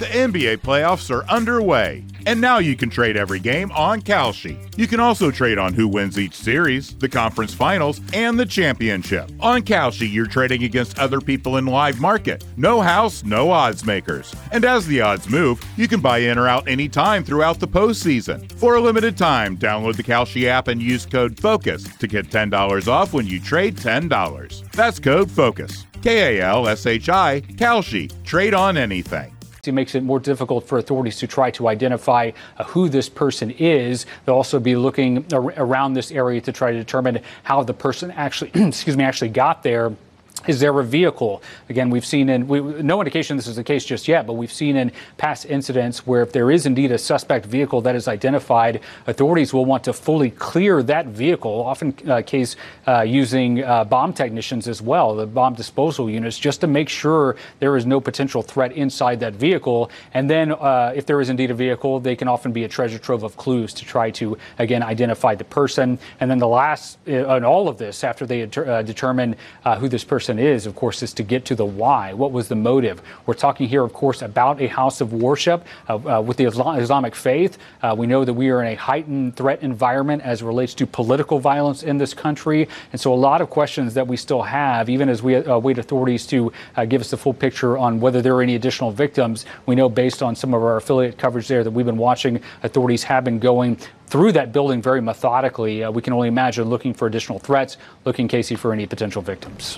The NBA playoffs are underway, and now you can trade every game on Kalshi. You can also trade on who wins each series, the conference finals, and the championship. On Kalshi, you're trading against other people in live market. No house, no odds makers. And as the odds move, you can buy in or out anytime throughout the postseason. For a limited time, download the Kalshi app and use code FOCUS to get $10 off when you trade $10. That's code FOCUS. Kalshi, Kalshi. Trade on anything. It makes it more difficult for authorities to try to identify who this person is. They'll also be looking around this area to try to determine how the person actually, actually got there. Is there a vehicle? Again, we've seen no indication this is the case just yet, but we've seen in past incidents where if there is indeed a suspect vehicle that is identified, authorities will want to fully clear that vehicle, often case using bomb technicians as well, the bomb disposal units, just to make sure there is no potential threat inside that vehicle. And then if there is indeed a vehicle, they can often be a treasure trove of clues to try to, again, identify the person. And then the last in all of this, after they determine who this person is, of course, is to get to the why. What was the motive? We're talking here, of course, about a house of worship with the Islamic faith. We know that we are in a heightened threat environment as it relates to political violence in this country. And so a lot of questions that we still have, even as we await authorities to give us the full picture on whether there are any additional victims. We know based on some of our affiliate coverage there that we've been watching, authorities have been going through that building very methodically. We can only imagine looking for additional threats, looking, Casey, for any potential victims.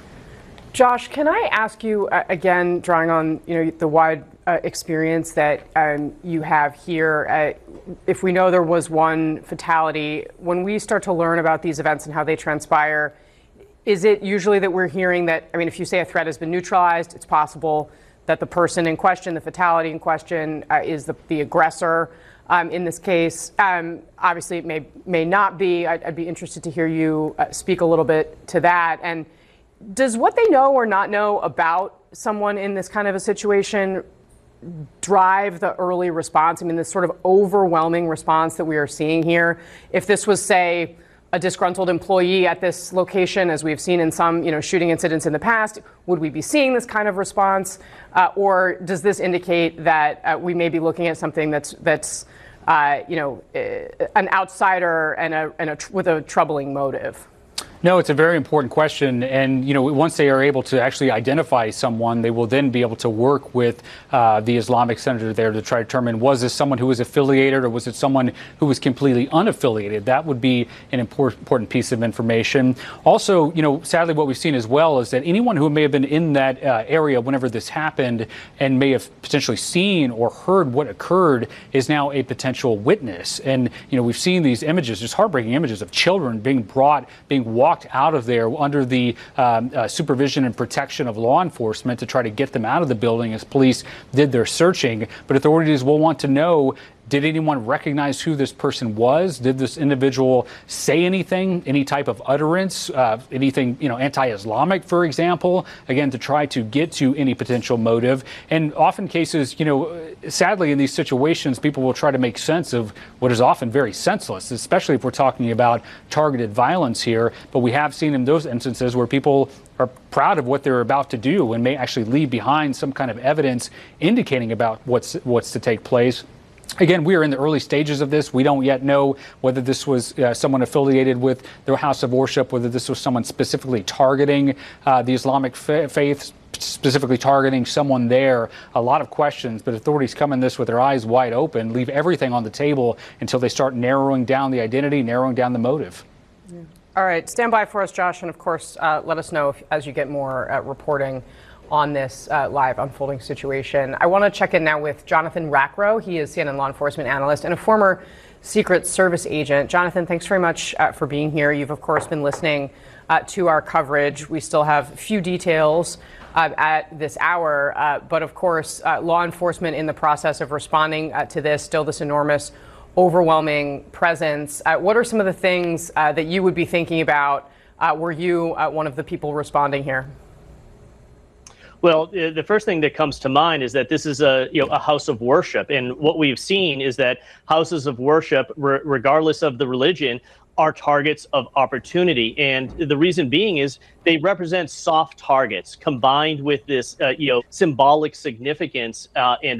Josh, can I ask you again, drawing on the wide experience that you have here, if we know there was one fatality, when we start to learn about these events and how they transpire, is it usually that we're hearing that, if you say a threat has been neutralized, it's possible that the person in question, the fatality in question, is the aggressor in this case? Obviously, it may not be. I'd be interested to hear you speak a little bit to that. And does what they know or not know about someone in this kind of a situation drive the early response? This sort of overwhelming response that we are seeing here. If this was, say, a disgruntled employee at this location, as we've seen in some, shooting incidents in the past, would we be seeing this kind of response? Or does this indicate that we may be looking at something that's an outsider and with a troubling motive? No, it's a very important question. And, once they are able to actually identify someone, they will then be able to work with the Islamic senator there to try to determine, was this someone who was affiliated or was it someone who was completely unaffiliated? That would be an important piece of information. Also, sadly, what we've seen as well is that anyone who may have been in that area whenever this happened and may have potentially seen or heard what occurred is now a potential witness. And, we've seen these images, just heartbreaking images of children being walked out of there under the supervision and protection of law enforcement to try to get them out of the building as police did their searching. But authorities will want to know, did anyone recognize who this person was? Did this individual say anything, any type of utterance, anything, anti-Islamic, for example, again, to try to get to any potential motive. And often cases, sadly, in these situations, people will try to make sense of what is often very senseless, especially if we're talking about targeted violence here. But we have seen in those instances where people are proud of what they're about to do and may actually leave behind some kind of evidence indicating about what's to take place. Again, we are in the early stages of this. We don't yet know whether this was someone affiliated with their house of worship, whether this was someone specifically targeting the Islamic faith, specifically targeting someone there. A lot of questions, but authorities come in this with their eyes wide open, leave everything on the table until they start narrowing down the identity, narrowing down the motive. Yeah. All right, stand by for us, Josh, and of course, let us know as you get more reporting on this live unfolding situation. I want to check in now with Jonathan Rackrow. He is CNN law enforcement analyst and a former Secret Service agent. Jonathan, thanks very much for being here. You've, of course, been listening to our coverage. We still have few details at this hour, but of course, law enforcement in the process of responding to this enormous, overwhelming presence. What are some of the things that you would be thinking about were you one of the people responding here? Well, the first thing that comes to mind is that this is a house of worship, and what we've seen is that houses of worship, regardless of the religion, are targets of opportunity. And the reason being is they represent soft targets combined with this, symbolic significance and